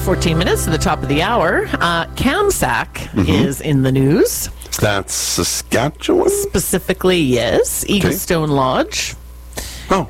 14 minutes to the top of the hour. Kamsack is in the news. That's Saskatchewan? Specifically, yes. Eaglestone Lodge. Oh.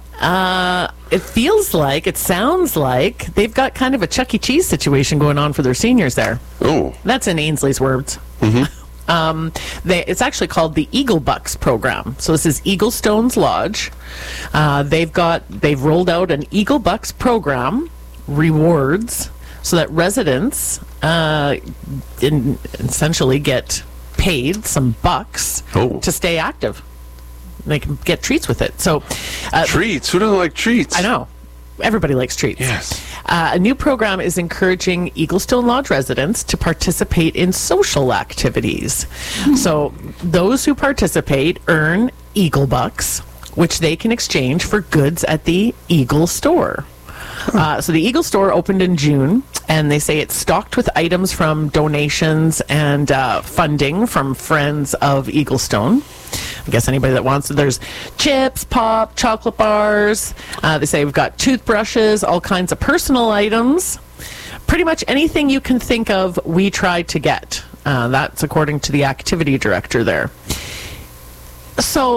It sounds like they've got kind of a Chuck E. Cheese situation going on for their seniors there. Oh. That's in Ainsley's words. It's actually called the Eagle Bucks program. So this is Eaglestone's Lodge. They've rolled out an Eagle Bucks program, rewards, so that residents essentially get paid some bucks to stay active. They can get treats with it. So treats? Who doesn't like treats? I know. Everybody likes treats. Yes. A new program is encouraging Eaglestone Lodge residents to participate in social activities. So those who participate earn Eagle Bucks, which they can exchange for goods at the Eagle Store. So the Eagle Store opened in June, and they say it's stocked with items from donations and funding from friends of Eaglestone. I guess anybody that wants it. There's chips, pop, chocolate bars. They say we've got toothbrushes, all kinds of personal items. Pretty much anything you can think of, we tried to get. That's according to the activity director there. So,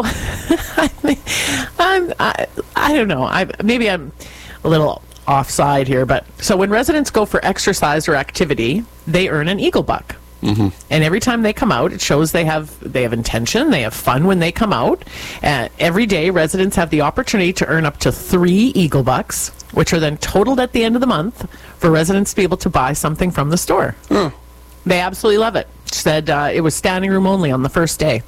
I don't know. Maybe I'm a little offside here, but so when residents go for exercise or activity, they earn an Eagle Buck. And every time they come out, it shows they have intention, they have fun when they come out. Every day, residents have the opportunity to earn up to 3 Eagle Bucks, which are then totaled at the end of the month for residents to be able to buy something from the store. They absolutely love it. Said it was standing room only on the first day.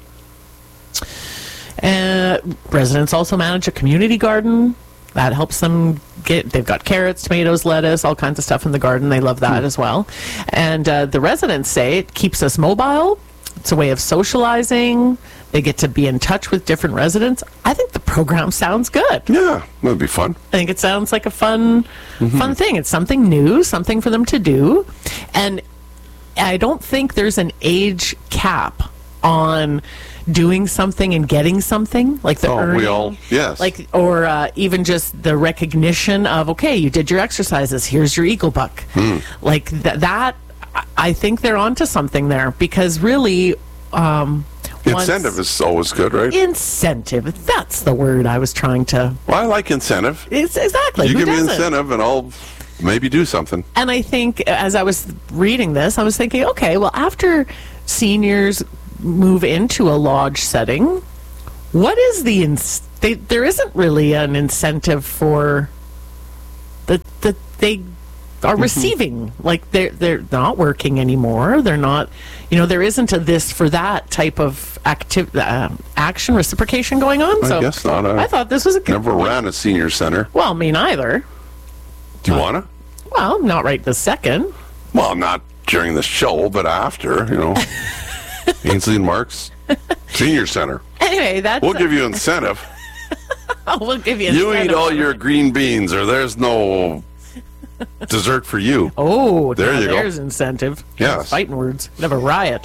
Residents also manage a community garden. That helps them they've got carrots, tomatoes, lettuce, all kinds of stuff in the garden. They love that as well. And the residents say it keeps us mobile. It's a way of socializing. They get to be in touch with different residents. I think the program sounds good. Yeah, that'd be fun. I think it sounds like a fun thing. It's something new, something for them to do. And I don't think there's an age cap on doing something and getting something, like the earning, like, or even just the recognition of, okay, you did your exercises, here's your Eagle Buck. Like that, I think they're onto something there, because really, incentive is always good, right? Incentive, that's the word I was trying to. Well, I like incentive. It's exactly. You give me incentive, and I'll maybe do something. And I think as I was reading this, I was thinking, okay, well, after seniors move into a lodge setting, what is there isn't really an incentive for that they are receiving. Like they're not working anymore. They're not, there isn't a this for that type of action reciprocation going on. So I guess not. I thought this was a good. Never ran a senior center. Well, me neither. Do you want to? Well, not right this second. Well, not during the show, but after, Ainsley and Mark's Senior Center. Anyway, we'll give you incentive. We'll give you incentive. You eat all your green beans, or there's no dessert for you. Oh, there you go. There's incentive. Yes. Fighting words. Have a riot.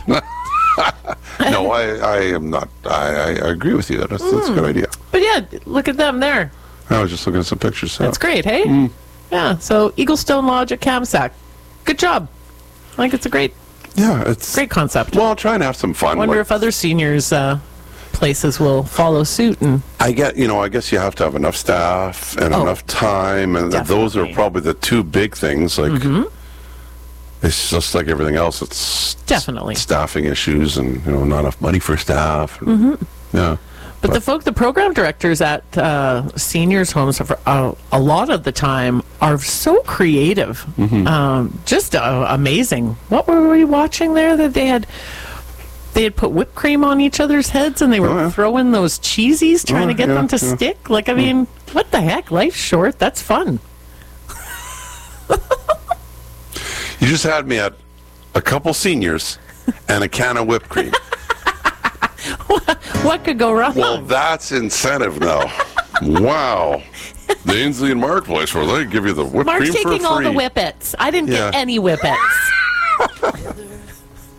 No, I am not. I agree with you. That's a good idea. But yeah, look at them there. I was just looking at some pictures. So. That's great, hey? Yeah, so Eaglestone Lodge at Kamsack. Good job. I think it's a great great concept. Well, I'll try and have some fun. I wonder if other seniors places will follow suit. And I guess you have to have enough staff and enough time, and those are probably the two big things. Like it's just like everything else. It's definitely staffing issues, and not enough money for staff. And, yeah. But the program directors at seniors' homes, a lot of the time, are so creative, just amazing. What were we watching there? That they had put whipped cream on each other's heads, and they were throwing those cheesies, trying to get them to stick. Like, I mean, what the heck? Life's short. That's fun. You just had me at a couple seniors and a can of whipped cream. What could go wrong? Well, that's incentive now. Wow. The Ainsley and Mark place where they give you the whipped cream for free. Mark's taking all the whippets. I didn't get any whippets.